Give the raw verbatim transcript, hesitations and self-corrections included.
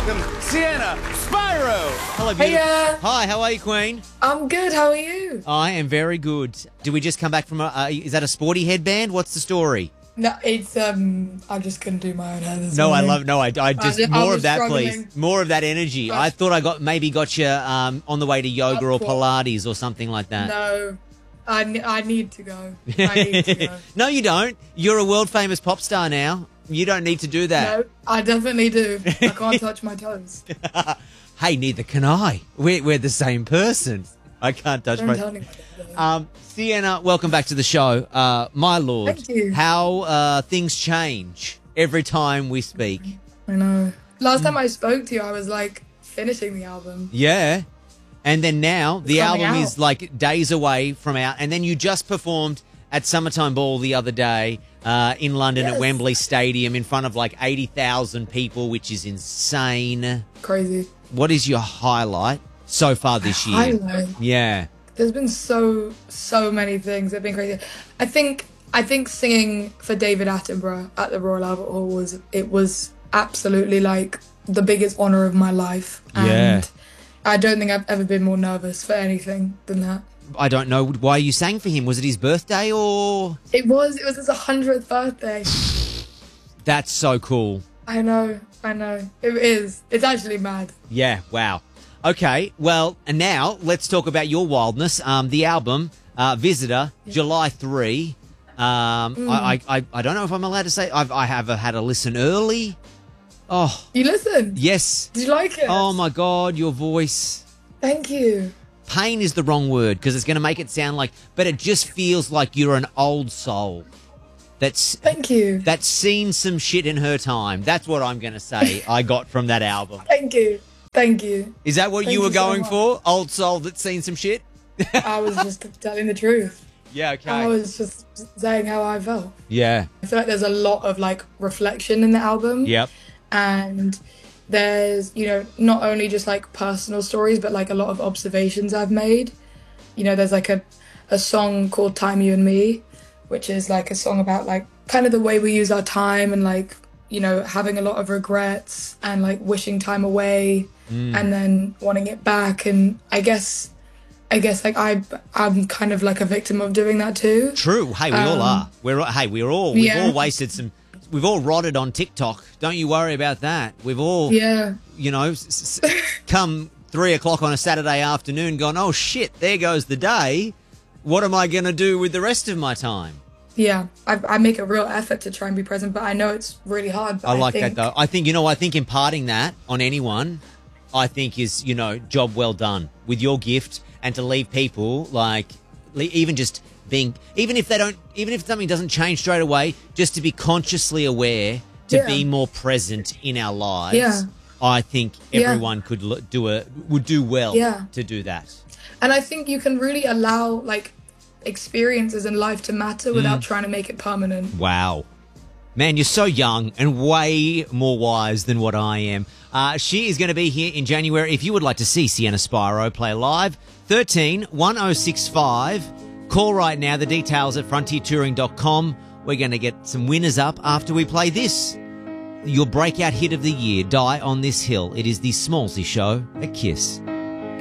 welcome Sienna Spyro. Hello, beautiful. Hiya. Hi, how are you, Queen? I'm good. How are you? I am very good. Did we just come back from a, uh, is that a sporty headband? What's the story? No, it's um. I just couldn't do my own hair this No, morning. I love, no, I, I just, I more was of that, struggling. please. More of that energy. Gosh. I thought I got, maybe got you um, on the way to yoga or Up what? Pilates or something like that. No, I, ne- I need to go. I need to go. No, you don't. You're a world famous pop star now. You don't need to do that. No, I definitely do. I can't touch my toes. Hey, neither can I. We're, we're the same person. I can't touch Don't my... tell me. Um, Sienna, welcome back to the show. Uh, my lord, Thank you. how uh, things change every time we speak. I know. Last time I spoke to you, I was like finishing the album. Yeah. And then now the coming album out. is like days away from out. And then you just performed at Summertime Ball the other day uh, in London at Yes. Wembley Stadium in front of like eighty thousand people, which is insane. Crazy. What is your highlight so far this year? Highlight. Yeah. There's been so so many things that've been crazy. I think I think singing for David Attenborough at the Royal Albert Hall was it was absolutely like the biggest honor of my life. And Yeah. I don't think I've ever been more nervous for anything than that. I don't know why you sang for him. Was it his birthday or? It was it was his hundredth birthday. That's so cool. I know, I know. It is. It's actually mad. Yeah, wow. Okay, well, and now let's talk about your wildness. Um, the album, uh, Visitor, July third. Um, Mm. I, I, I, I don't know if I'm allowed to say I've, I have had a listen early. Oh, You listened? yes. Did you like it? Oh, my God, your voice. Thank you. Pain is the wrong word because it's going to make it sound like, but it just feels like you're an old soul that's Thank you. that's seen some shit in her time. That's what I'm going to say I got from that album. Thank you. Thank you. Is that what Thank you were you so going much. for? Old soul that's seen some shit? I was just telling the truth. Yeah, I okay. was just saying how I felt. Yeah. I feel like there's a lot of like reflection in the album. Yep. And there's, you know, not only just like personal stories, but like a lot of observations I've made. You know, there's like a, a song called Time You and Me, which is like a song about like kind of the way we use our time and like, you know, having a lot of regrets and like wishing time away and then wanting it back. And I guess, I guess like I, I'm kind of like a victim of doing that too. True. Hey, we all Um, are. We're all- hey, we're all we've yeah. all wasted some. We've all rotted on TikTok. Don't you worry about that. We've all, Yeah. you know, s- s- come three o'clock on a Saturday afternoon, gone. Oh shit! There goes the day. What am I going to do with the rest of my time? Yeah, I, I make a real effort to try and be present, but I know it's really hard. But I like think, that though. I think you know. I think imparting that on anyone, I think is you know job well done with your gift, and to leave people like le- even just being even if they don't even if something doesn't change straight away, just to be consciously aware to Yeah. be more present in our lives. Yeah. I think Yeah. everyone could l- do a would do well Yeah. to do that. And I think you can really allow like experiences in life to matter without Mm. trying to make it permanent. Wow. Man, you're so young and way more wise than what I am. Uh, she is going to be here in January. If you would like to see Sienna Spyro play live, thirteen one oh six five. Call right now. The details at frontier touring dot com. We're going to get some winners up after we play this. Your breakout hit of the year, Die on This Hill. It is the Smallsy Show, a Kiss.